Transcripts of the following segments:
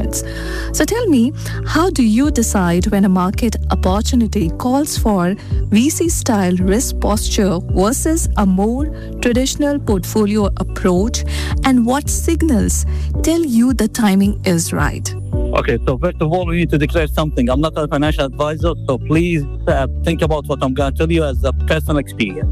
investments. So tell me, how do you decide when a market opportunity calls for VC-style risk posture versus a more traditional portfolio approach, and what signals tell you the timing is right? Okay, so first of all, we need to declare something. I'm not a financial advisor, so please think about what I'm going to tell you as a personal experience.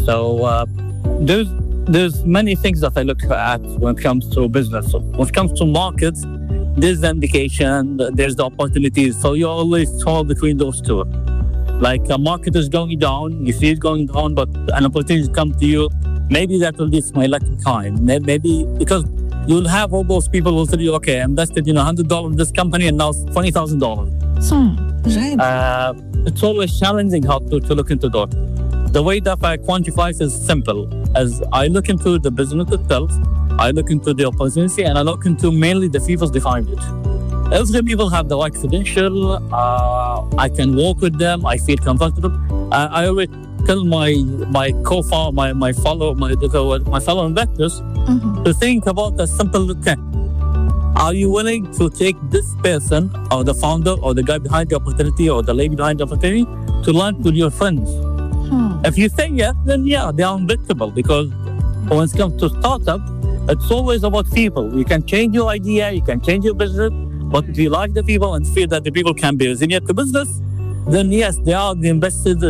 There's many things that I look at when it comes to business. So when it comes to markets, there's the indication, there's the opportunities. So you always told between those two. Like a market is going down, you see it going down, but an opportunity comes to you. Maybe that will be my lucky time. Maybe because you'll have all those people who will tell you, okay, I invested $100 in this company and now it's $20,000. Right. It's always challenging how to look into that. The way that I quantify it is simple. As I look into the business itself, I look into the opportunity, and I look into mainly the people behind it. If the people have the right credential, I can work with them, I feel comfortable. I always tell my co-founder, my fellow investors to think about a simple thing. Are you willing to take this person or the founder or the guy behind the opportunity or the lady behind the opportunity to lunch with your friends? If you say yes, then yeah, they are unbeatable, because when it comes to startup, it's always about people. You can change your idea, you can change your business, but if you like the people and feel that the people can be resilient to business, then yes, they are the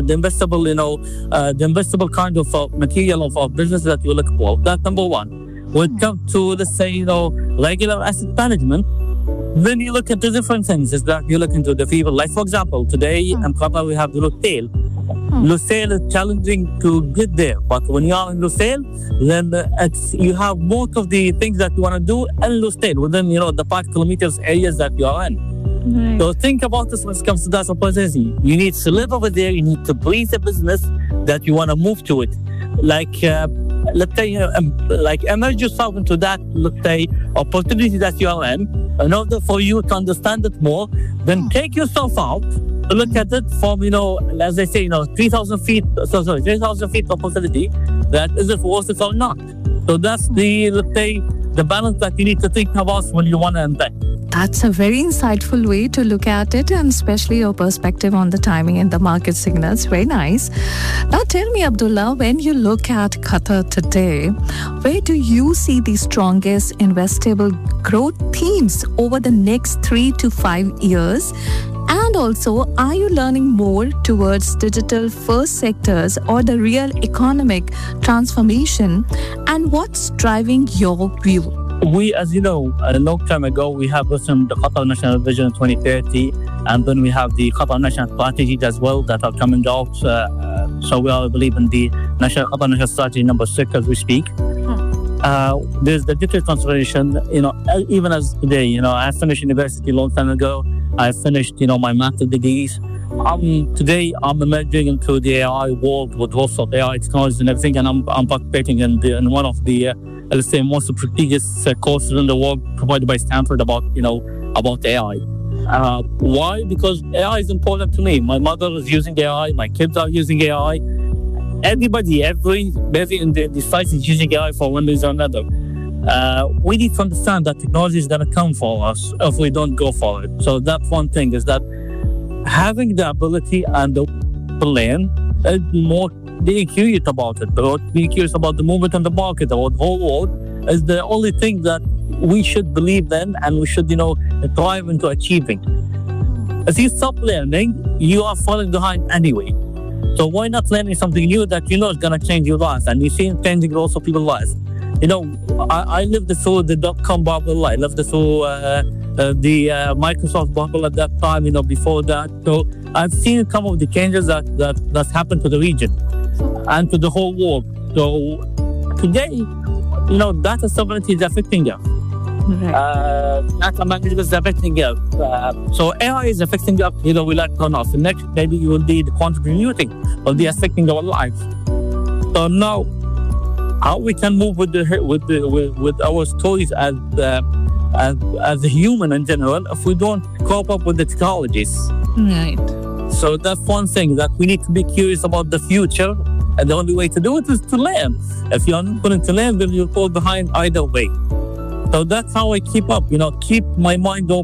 investable kind of material of business that you look for. That's number one. When it comes to, let's say, regular asset management, then you look at the different things. Is that you look into the people. Like, for example, today in Qatar we have the Lusail. Lusail is challenging to get there, but when you are in Lusail, then you have most of the things that you want to do in Lusail within the 5 kilometers areas that you are in. Right. So think about this when it comes to that opportunity. You need to live over there. You need to breathe a business that you want to move to it. Like, let's say, immerse yourself into that, let's say, opportunity that you are in order for you to understand it more. Then take yourself out, look at it from, as they say, 3,000 feet opportunity. That is it worth it or not? So that's let's say, the balance that you need to think about when you want to invest. That's a very insightful way to look at it, and especially your perspective on the timing and the market signals. Very nice. Now tell me, Abdullah, when you look at Qatar today, where do you see the strongest investable growth themes over the next 3 to 5 years? And also, are you learning more towards digital first sectors or the real economic transformation? And what's driving your view? We, as you know, a long time ago, we have written the Qatar National Vision 2030, and then we have the Qatar National Strategy as well that are coming out. So we all believe in the Qatar National Strategy number 6 as we speak. There's the digital transformation, even as today, I finished university a long time ago. I finished, my master's degrees. Today, I'm emerging into the AI world with lots of AI technologies and everything, and I'm participating in one of the, let's say, most prestigious courses in the world provided by Stanford about AI. Why? Because AI is important to me. My mother is using AI. My kids are using AI. Everybody, every in the site is using AI for one reason or another. We need to understand that technology is going to come for us if we don't go for it. So that's one thing, is that having the ability and the plan is more being curious about it, but being curious about the movement in the market, about the whole world, is the only thing that we should believe in and we should, thrive into achieving. If you stop learning, you are falling behind anyway. So why not learning something new that is going to change your life? And you see it changing also people's lives. I lived through the dot-com bubble. I lived through the Microsoft bubble at that time, before that. So I've seen some of the changes that's happened to the region and to the whole world. So today, data sovereignty is affecting us. Right. Data management is affecting us. So AI is affecting us, we like it or not. So next, maybe you will be the quantum computing will be affecting our lives. So now, how we can move with our stories as a human in general if we don't cope up with the technologies. Right. So that's one thing, that we need to be curious about the future, and the only way to do it is to learn. If you're not willing to learn, then you'll fall behind either way. So that's how I keep up, keep my mind open.